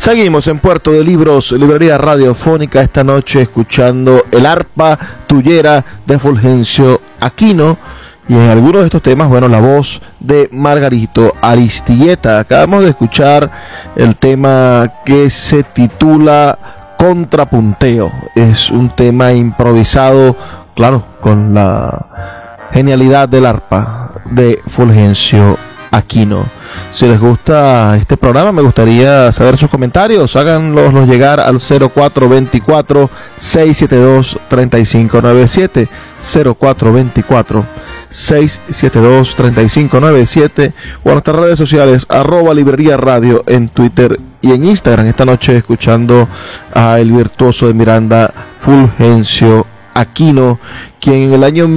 Seguimos en Puerto de Libros, librería radiofónica, esta noche escuchando el arpa tuyera de Fulgencio Aquino. Y en algunos de estos temas, bueno, la voz de Margarito Aristigueta. Acabamos de escuchar el tema que se titula Contrapunteo. Es un tema improvisado, claro, con la genialidad del arpa de Fulgencio Aquino. Si les gusta este programa, me gustaría saber sus comentarios. Háganlos llegar al 0424-672-3597. 0424-672-3597. O en nuestras redes sociales, @librería radio en Twitter y en Instagram. Esta noche escuchando a el virtuoso de Miranda, Fulgencio Aquino, quien en el año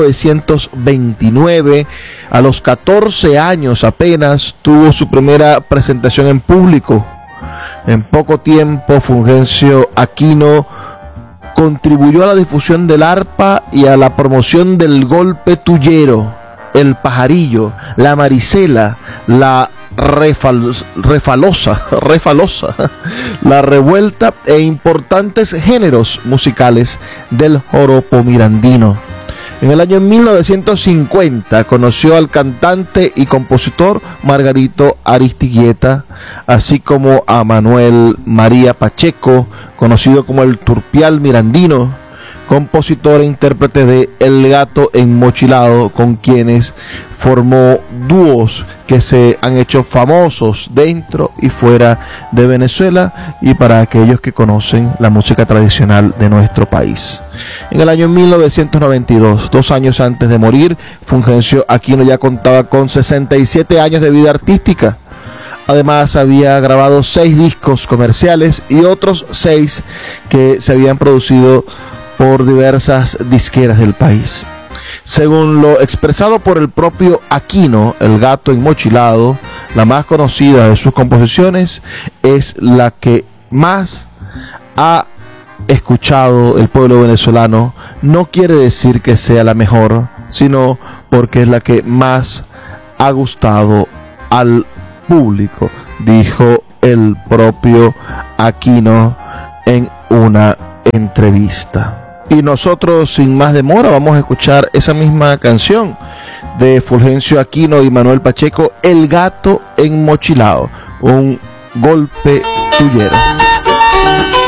1929, a los 14 años apenas, tuvo su primera presentación en público. En poco tiempo, Fulgencio Aquino contribuyó a la difusión del arpa y a la promoción del golpe tuyero, el pajarillo, la marisela, la refalosa, la revuelta e importantes géneros musicales del joropo mirandino. En el año 1950 conoció al cantante y compositor Margarito Aristigueta, así como a Manuel María Pacheco, conocido como el Turpial Mirandino, compositor e intérprete de El Gato Enmochilado, con quienes formó dúos que se han hecho famosos dentro y fuera de Venezuela y para aquellos que conocen la música tradicional de nuestro país. En el año 1992, 2 años antes de morir, Fulgencio Aquino ya contaba con 67 años de vida artística. Además, había grabado 6 discos comerciales y otros 6 que se habían producido por diversas disqueras del país. Según lo expresado por el propio Aquino, El Gato Enmochilado, la más conocida de sus composiciones, es la que más ha escuchado el pueblo venezolano. No quiere decir que sea la mejor, sino porque es la que más ha gustado al público, dijo el propio Aquino en una entrevista. Y nosotros, sin más demora, vamos a escuchar esa misma canción de Fulgencio Aquino y Manuel Pacheco, El Gato Enmochilado, un golpe tuyero.